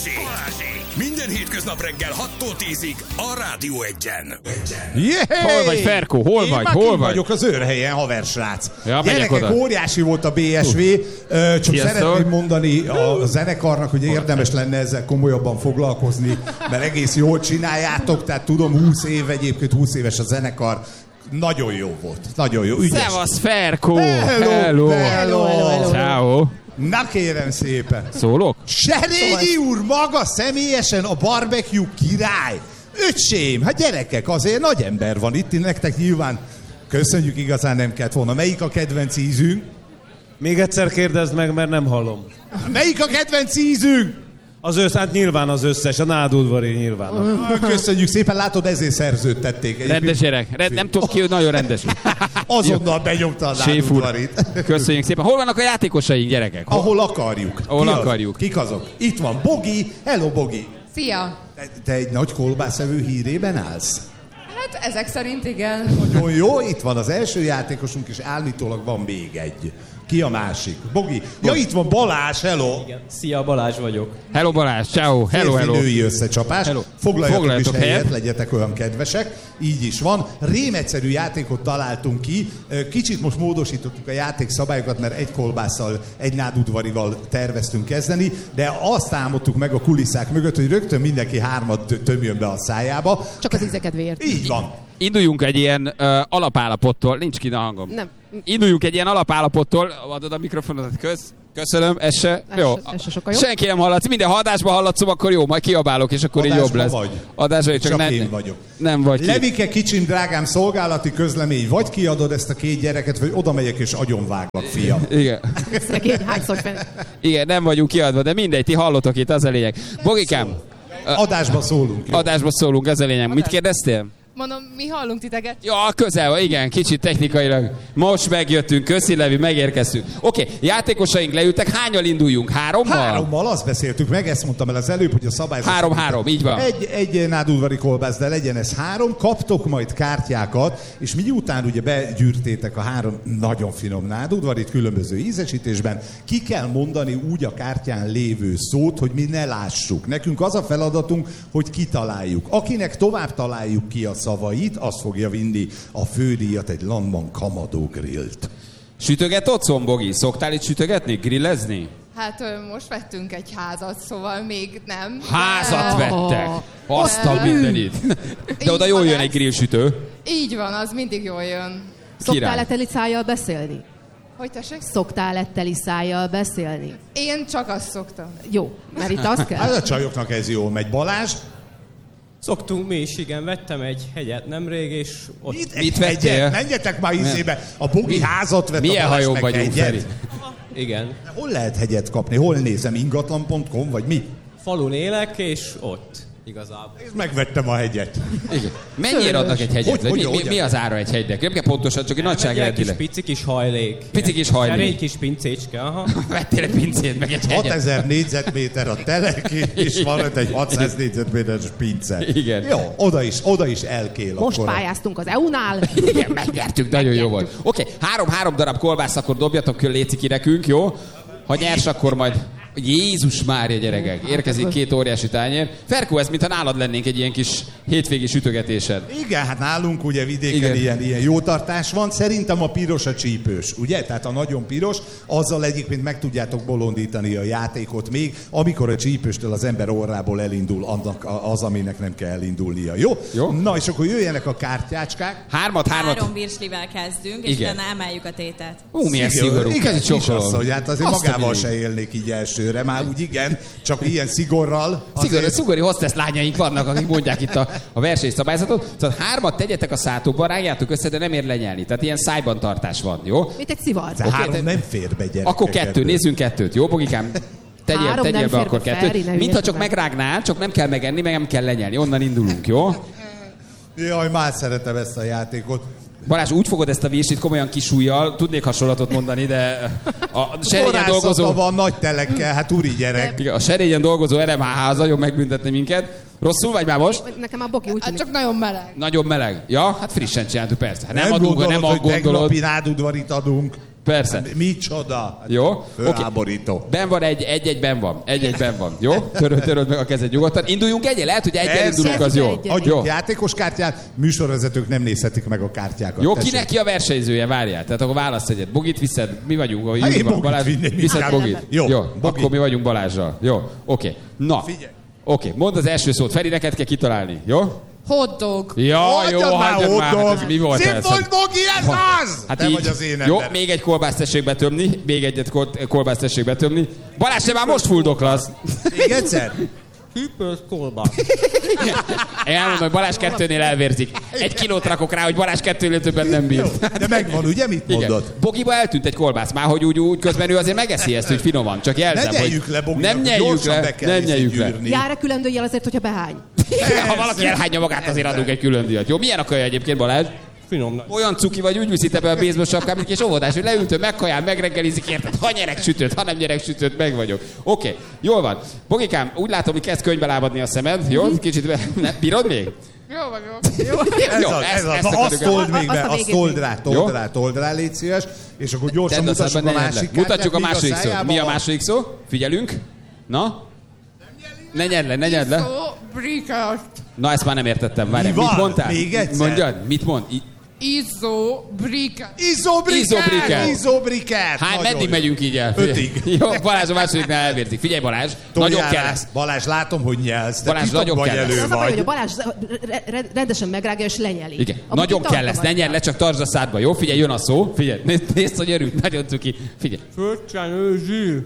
Minden hétköznap reggel 6-tól 10-ig a Rádió 1-en. Hol vagy, Ferkó? Hol vagy? Én vagyok az őrhelyen, haversrác. Ja, gyerekek, óriási volt a BSV. Csak szeretném mondani a zenekarnak, hogy érdemes lenne ezzel komolyabban foglalkozni, mert egész jól csináljátok, tehát tudom, 20 év egyébként, 20 éves a zenekar. Nagyon jó volt. Nagyon jó. Ügyes. Szevasz, Ferkó! Hello. Ciao. Na kérem szépen. Szólok? Serényi úr maga személyesen a barbecue király. Öcsém, hát gyerekek, azért nagy ember van itt, nektek nyilván köszönjük, igazán nem kellett volna. Melyik a kedvenc ízünk? Még egyszer kérdezd meg, mert nem hallom. Melyik a kedvenc ízünk? Hát nyilván az összes, a nádudvari nyilván. Köszönjük szépen, látod, ezért szerződtették. Rendes gyerek, nem tudok ki, hogy nagyon rendes. Azonnal benyomta a nádudvarit. Köszönjük szépen. Hol vannak a játékosaink, gyerekek? Ahol akarjuk. Ahol akarjuk. Kik azok? Itt van Bogi. Hello, Bogi. Szia! Te egy nagy kolbászevő hírében állsz? Hát ezek szerint igen. Nagyon jó, itt van az első játékosunk, és állítólag van még egy. Ki a másik? Bogi. Ja, itt van Balázs, hello. Igen. Szia, Balázs vagyok. Hello, Balázs, ciao. Hello. Férfi-női összecsapás. Hello. Foglaljatok is helyet, legyetek olyan kedvesek. Így is van. Rémegyszerű játékot találtunk ki. Kicsit most módosítottuk a játékszabályokat, mert egy kolbásszal, egy nádudvarival terveztünk kezdeni, de azt álmodtuk meg a kulisszák mögött, hogy rögtön mindenki 3 tömjön be a szájába. Csak az ízekedvéért. Így van. Induljunk egy ilyen alapállapottól. Nincs ki a hangom. Nem. Induljunk egy ilyen alapállapottól. Adod a mikrofonodat, köszönöm, ez se. Jó. Ez se sokkal jó. Senki nem hallatsz. Minden adásban hallatszom, akkor jó, majd kiabálok, és akkor így jobb lesz. Adásban csak én vagyok. Nem vagy. Levike, kicsim, drágám, szolgálati közlemény. Vagy kiadod ezt a 2 gyereket, vagy oda megyek és agyonváglak, fiam. Igen. Igen, nem vagyunk kiadva, de mindegy, ti hallotok itt, az a lényeg. Bogikám. Adásba szólunk. Jó? Adásba szólunk, ez a lényeg. Mit kérdeztél? Mondom, mi hallunk titeket? Ja, közel, igen, kicsit technikailag. Most megjöttünk, köszi Levi, megérkeztünk. Oké, játékosaink leültek, hányal induljunk? 3-mal? 3-mal, azt beszéltük meg, ezt mondtam el az előbb, hogy a szabályzat... 3-3, így van. Egy nádudvari kolbász, de legyen ez 3, kaptok majd kártyákat, és miután ugye begyűrtétek a 3 nagyon finom nádudvarit különböző ízesítésben, ki kell mondani úgy a kártyán lévő szót, hogy mi ne lássuk. Nekünk az a feladatunk, hogy kitaláljuk. Akinek tovább találjuk ki a szavait, az fogja vinni a fődíjat, egy Landman Kamadó grillt. Sütöget otthon, Bogi? Szoktál itt sütögetni, grillezni? Hát most vettünk egy házat, szóval még nem. Házat vettek? Azt a mindenit. De oda jól jön egy grillsütő. Így van, az mindig jól jön. Szoktál-e teli szájjal beszélni? Hogy tessék? Szoktál-e teli szájjal beszélni? Én csak azt szoktam. Jó, mert itt azt kell. Hát a csajoknak ez jól megy. Balázs? Szoktunk mi is, igen. Vettem egy hegyet nemrég, és ott... Mit vettél? Menjetek már izébe. A Bogi házat vett, milyen a Balázs hajón meg vagyunk, hegyet. Feri? Igen. Hol lehet hegyet kapni? Hol nézem? Ingatlan.com vagy mi? Falun élek, és ott igazából. Én megvettem a hegyet. Igen. Mennyire adnak egy hegyet? Hogy? Mi az ára egy hegynek? Nem kell pontosan, csak egy nagyságrendileg. Pici kis hajlék. Pici kis hajlék. Serény kis pincécske, aha. Vettél egy pincét, meg egy hegyet. 6000 négyzetméter a telek, és van ott egy 600 négyzetméteres pince. Igen. Jó, oda is elkél. Most akkor. pályáztunk az EU-nál. Igen, megnyertük, nagyon jó volt. Oké, 3 darab kolbász, akkor dobjatok ki, léci ki nekünk, jó? Ha nyers, akkor majd... Jézus Mária, gyerekek, érkezik 2 óriási tányér. Ferkó, ez mintha nálad lennénk egy ilyen kis hétvégi sütögetésed. Igen, hát nálunk ugye vidéken ilyen jó tartás van. Szerintem a piros a csípős, ugye? Tehát a nagyon piros, azzal egyébként meg tudjátok bolondítani a játékot még, amikor a csípőstől az ember orrából elindul annak az, aminek nem kell elindulnia, jó? Na, és akkor jöjjenek a kártyácskák. 3 virslivel kezdünk, és utána emeljük a tétet. Milyen szigorú. Igen, ez csokolom. Hogy hát azért magával se élnék így elsőre, már úgy igen, csak ilyen szigorral. Szigorú hostess lányaink vannak, akik mondják itt a versenyszabályzatot. Szóval 3 tegyetek a szátokba, rágjátok össze, de nem ér lenyelni. Tehát ilyen szájban tartás van, jó? Mint egy szivar. De 3 nem fér be, gyerekek. Akkor 2, nézzünk 2, jó, Bogikám? Tegyél be akkor 2. Mintha csak megrágnál, csak nem kell megenni, meg nem kell lenyelni. Onnan indulunk, jó? Jaj, már szeretem ezt a játékot. Balázs, úgy fogod ezt a virsit komolyan kisújjal, tudnék hasonlatot mondani, de a serényen dolgozó... van nagy telekkel, hát úri gyerek. Igen, a serényen dolgozó RMH az nagyon megbüntetni minket. Rosszul vagy már most? Nekem a Boki úgy Hát csak nagyon meleg. Nagyon meleg. Ja, hát frissen csináltuk persze. Hát nem gondolod, nem hogy gondolod. tegnapi nádudvarit adunk. Persze. Micsoda. Jó? Fölháborító. Ben van egyben van. Egyben van. Jó? Töröd meg a kezed nyugodtan. Induljunk egyel? Lehet, hogy egyel indulunk, az jó. Adjunk játékos kártyát, műsorvezetők nem nézhetik meg a kártyákat. Jó, kinek ki a versenyzője? Várjál. Tehát akkor választ egyet. Bogit viszed? Mi vagyunk? Én Bogit Balázs, vinném, viszed inkább. Bogit? Jó, Akkor mi vagyunk Balázsral. Jó, oké. Na. Figyelj. Oké, mondd az első szót. Feri, neked kell kitalálni. Jó? Hot dog. Ja, jó, hagyjad már. Hát ez mi volt ez? Szimfolt Bogi, ez az! Hát te így. vagy az én Jó, ember. még egy kolbászt tessék betömni. Még egyet kolbászt tessék betömni. Balázs, te már most fuldoklasz. Még egyszer? Hűpös kolbász. Én elmondom, hogy Balázs 2-nél elvérzik. 1 kilót rakok rá, hogy Balázs 2-nél többet nem bír. De megvan, ugye? Mit mondod? Igen. Bogiba eltűnt egy kolbász, már hogy úgy közben ő azért megeszi ezt, hogy finoman. Csak jelzem, Ne nyeljük hogy le Boginak, nem nyeljük gyorsan le, be kell nem nyeljük le. gyűrni. Jár-e külön díjjal azért, hogyha behány? Ha valaki elhányja magát, azért adunk egy külön díjat. Jó, milyen a kaja egyébként, Balázs? Finom nagy. Olyan cuki vagy, úgy viszi te be a baseball sapkát, és óvodás, hogy leültő, megkajál, megreggelizik, érted? Ha nyerek sütőt, ha nem nyerek sütőt, meg vagyok. Oké, jól van. Bogikám, úgy látom, hogy kezd könyvbe lábadni a szemed. Jó? Kicsit bírod még? Jó vagyok. Jó. Ez az. Na, azt told még be, azt told rá, légy szíves, és akkor gyorsan mutassuk a másik kártyát. Mutatjuk a míg második szót. szájában Mi a van. második szó? Figyelünk. Na? Ne nyerd le. Izobrikát. Na, ezt már nem értettem. Várj, Mi van? mit mondtál? Még egyszer? Mondjad, mit mond? Izobrikát. Izobrikát! Hát, meddig megyünk így el? 5-ig. Jó, Balázs a másodiknál elvérzik. Figyelj, Balázs, nagyon kell lesz. Balázs, látom, hogy nyelsz. Te Balázs, nagyon vagy kell lesz. elő Az a baj, hogy a vagy. Balázs rendesen megrágja és lenyeli. Igen, A nagyon Bogi kell lesz, ne nyerd le, csak tartsd a szádba, jó? Figyelj, jön a szó. Figyelj, nézd, hogy örült, nagyon cuki. Figyelj. Földcsenőzsű.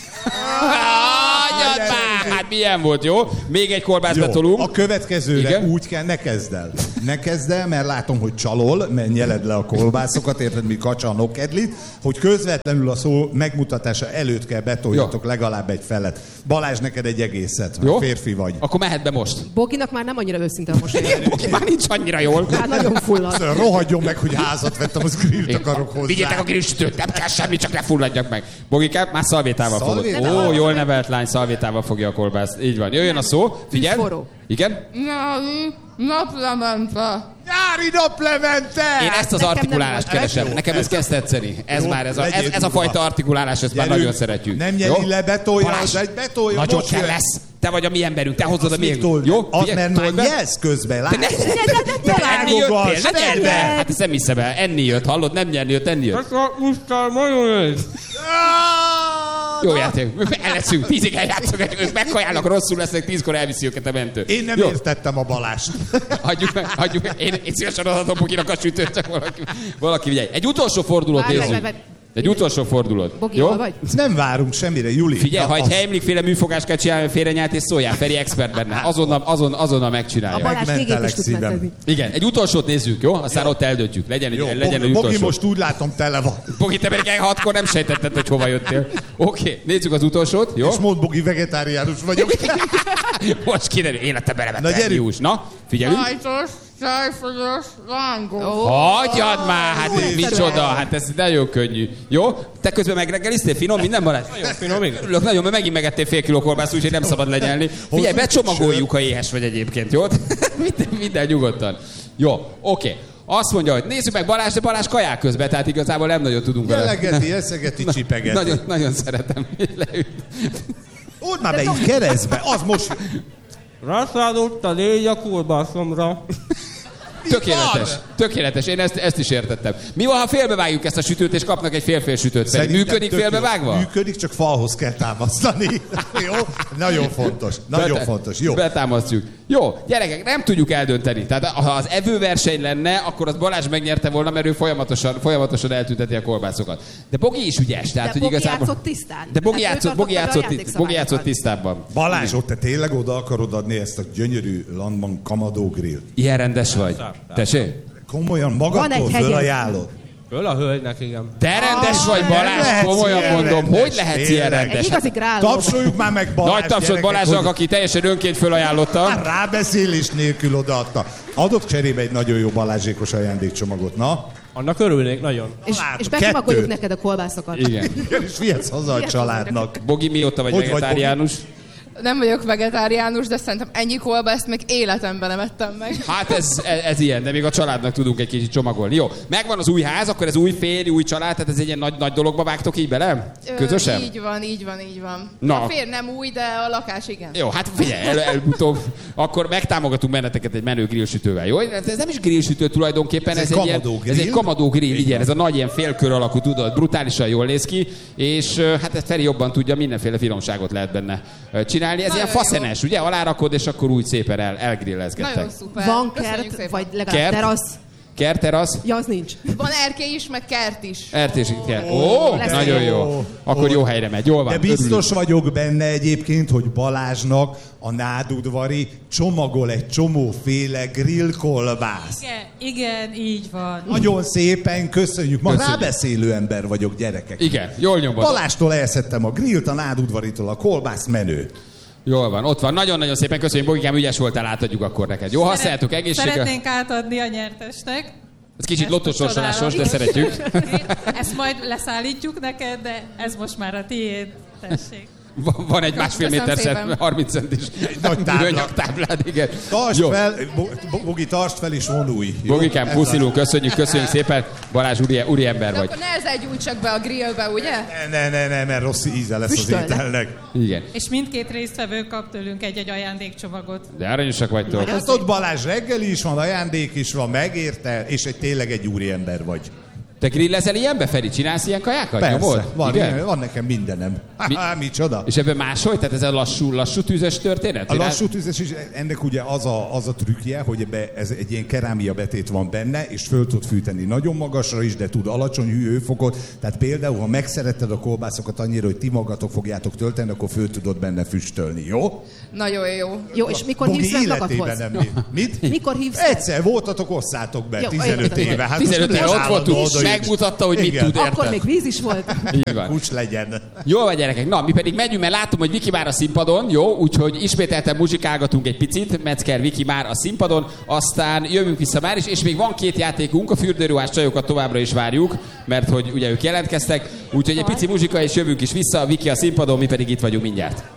Hagyjad már! Hát milyen volt, jó? Még egy kolbászt Jó, betolunk. a következőre Igen? úgy kell, ne kezd el. Ne kezd el, mert látom, hogy csalol, mert nyeled le a kolbászokat, érted, mi kacsa a nokedlit, hogy közvetlenül a szó megmutatása előtt kell betoljatok legalább egy felet. Balázs, neked egy egészet, Jó? férfi vagy. Akkor mehet be most. Boginak már nem annyira őszinte a mosolyja. Bogi már nincs annyira jól. Hát nagyon fullad. Szóval rohadjon meg, hogy házat vettem, az grillt akarok hozzá. Vigyétek a grillsütőt, nem kell semmi, csak ne fulladjak meg. Bogikám, már szalvétával fogod. Szalvétával? Ó, jól nevelt lány, szalvétával fogja a kolbászt. Így van. Jöjjön a szó. Figyelj. Forró. Igen? Nyári naplemente. Nyári naplemente! Én ezt az Nekem artikulálást nem keresem. jó. Nekem ez kezd tetszeni. Ez Jó, már legyél ez a fajta durva. artikulálás, ezt már nagyon szeretjük. Nem nyeri Jó? le, betolja, Balázs, egy betolja. nagyon most kell jön. lesz. Te vagy a mi emberünk, te hozod a mi. Jó? Az, Figyelj, mert már told be. nyelsz közben, Te látod? enni jöttél, ne nyerd be! ne. Hát ezt nem hiszem el. Enni jött, hallod? Nem nyerni jött, enni jött. Ez a musztár majonéz. Jó játék. El leszünk, 10-ig eljátszok, ők megkajálnak, rosszul lesznek, 10-kor elviszi őket a mentő. Én nem Jó. értettem a Balást. Hagyjuk meg. Én szívesen adhatom Boginak a sütőt, csak valaki vigyelj. Egy utolsó fordulót nézzünk. Várj. Egy utolsó fordulót. Bogi, Jó? hol vagy? Nem várunk semmire, Juli. Figyelj, Na, ha egy azt- Heimlich-féle műfogást kell csinálni, félrenyált és szóljál, Feri expert benne. Azonnal A megcsinálja. Balázs végét Megmentelek is tud szívem. menteni. Igen, egy utolsót nézzük, jó? Aztán ott eldöntjük. Legyen Jó, egy Bogi utolsó. most úgy látom tele van. Bogi, te pedig 6-kor nem sejtetted, hogy hova jöttél. Oké, nézzük az utolsót, jó? És mondd, Bogi, vegetáriánus vagyok. Most kiderül, életembe Na, levettem gyerünk. Jús. Na, figyelünk. Sajtos, tejfölös, rángó. Hagyjad már, hát micsoda, hát ez nagyon könnyű. Jó? Te közben megreggeliztél, finom, minden Balázs? Nagyon finom, igen. Örülök nagyon, mert megint megettél fél kiló kolbászt, úgyhogy nem szabad lenyelni. Figyelj, becsomagoljuk, ha éhes vagy egyébként, jó? Minden nyugodtan. Jó, oké. Azt mondja, hogy nézzük meg Balázs, de Balázs kaják közben, tehát igazából nem nagyon tudunk vele. Jelegeti, eszegeti, csipegeti. Nagyon szeretem. Leült. Odd már be így keresztbe, az most... Rászádott a légy a kolbászomra. Tökéletes, én ezt is értettem. Mi van, ha félbevágjuk ezt a sütőt, és kapnak egy fél-fél sütőt? Szerintem Működik tök jó. félbevágva? Működik, csak falhoz kell támasztani. Jó? Nagyon fontos. Nagyon fontos. Jó. Betámasztjuk. Jó, gyerekek, nem tudjuk eldönteni. Tehát ha az evőverseny lenne, akkor az Balázs megnyerte volna, mert ő folyamatosan eltünteti a kolbászokat. De Bogi is ügyes. Tehát, De hogy Bogi igazából... játszott tisztán. De Bogi Tehát ő játszott, tartotta be a Bogi játszott játékszabályokat. tisztábban. Balázs, ott te tényleg oda akarod adni ezt a gyönyörű Landman Kamadó grill? Ilyen rendes vagy. Tessék? Komolyan Van magadtól egy hegyed. fölajánlod? Föl a hölgynek, igen. Te rendes vagy, Balázs, lehetsz komolyan ilyen mondom. rendes, Hogy lehetsz ilyen tényleg. Egy rendes? igazi gráló. Tapsoljuk már meg Balázs. Nagy tapsot gyerekek, Balázsnak, hogy aki teljesen önként fölajánlotta. már rábeszélés nélkül odaadta. Adott cserébe egy nagyon jó balázsékos ajándékcsomagot, na? Annak örülnék nagyon. És kettőt. becsomagoljuk neked a kolbászokat. Igen. És vihetsz haza a családnak. Bogi, mióta vagy Hogy vagy, vegetáriánus? Nem vagyok vegetáriánus, de szerintem ennyi kolbászt még életemben nem ettem meg. Hát ez ilyen, de még a családnak tudunk egy kicsit csomagolni. Jó, megvan az új ház, akkor ez új férj, új család, tehát ez egy ilyen nagy dologba vágtok így bele? Közösen? Így van. Na. A férj nem új, de a lakás igen. Jó, hát figyelj, előbb-utóbb akkor megtámogatunk benneteket egy menő grillsütővel, jó? Ez nem is grillsütő tulajdonképpen, ez egy kamadó grill, igen, ez a nagy ilyen félkör alakú, tudod, brutálisan jól néz ki, és hát Feri jobban tudja, mindenféle finomságot lehet benne csinálni. Ez ilyen faszenes, ugye? Alárakod, és akkor úgy szépen elgrillezgettek. Nagyon szuper. Van kert, vagy legalább terasz? Kert, terasz? Ja, az nincs. Van erkély is, meg kert is. Kert. Ó, nagyon jó. Akkor jó helyre megy, jól van. De biztos vagyok benne egyébként, hogy Balázsnak a nádudvari csomagol egy csomóféle grillkolbász. Igen, így van. Nagyon szépen köszönjük. Ma rábeszélő ember vagyok, gyerekek. Igen, jól nyomod. Balástól elszedtem a grillt, a nádudvaritól a kolbász, menő. Jól van, ott van. Nagyon-nagyon szépen köszönjük, Bogikám, ügyes voltál, átadjuk akkor neked. Jó, használjátok egészségre. Szeretnénk átadni a nyertesnek. Ez kicsit lottósorsolásos, de szeretjük. Ezt majd leszállítjuk neked, de ez most már a tiéd. Tessék. Van egy 1,5 méter 30 centis nagy műanyagtáblád, igen. Tartsd fel, Bogi, tartsd fel és vonulj. Bogikám, puszilunk, köszönjük szépen. Balázs, úri ember de vagy. akkor ne gyújts csak be a grillbe, ugye? Ne, mert rossz íze lesz az ételnek. Igen. És mindkét résztvevő kap tőlünk egy ajándékcsomagot. De aranyosak vagytok. Hát ott Balázs reggeli is van, ajándék is van, megérte, és tényleg egy úri ember vagy. Te grillezel ilyenbe, Feri? Csinálsz ilyen kajákat? Persze, van nekem mindenem. Micsoda? És ebben máshogy? Tehát ez a lassú tűzös történet? A lassú tűzös is, ennek ugye az a trükkje, hogy ez egy ilyen kerámia betét van benne, és föl tud fűteni nagyon magasra is, de tud alacsony hőfokot. Tehát például, ha megszeretted a kolbászokat annyira, hogy ti magatok fogjátok tölteni, akkor föl tudod benne füstölni, jó? Nagyon jó. Jó, és mikor hívsz meg magadhoz? Mit? Mikor hívsz? Egyszer voltatok, osszátok be, 15 éve. Hát 15 éve ott voltunk, megmutatta, hogy mit tud, érted? Akkor még víz is volt. Így van. Kucs legyen. Jó van, gyerekek. Na, mi pedig megyünk, mert látom, hogy Viki már a színpadon, jó? Úgyhogy ismételten muzsikálgatunk egy picit. Metzger Viki már a színpadon, aztán jövünk vissza már is, és még van 2 játékunk, a fürdőruhás csajokat továbbra is várjuk, mert hogy ugye ők jelentkeztek. Úgyhogy egy pici muzsika, és jövünk is vissza. Viki a színpadon, mi pedig itt vagyunk mindjárt.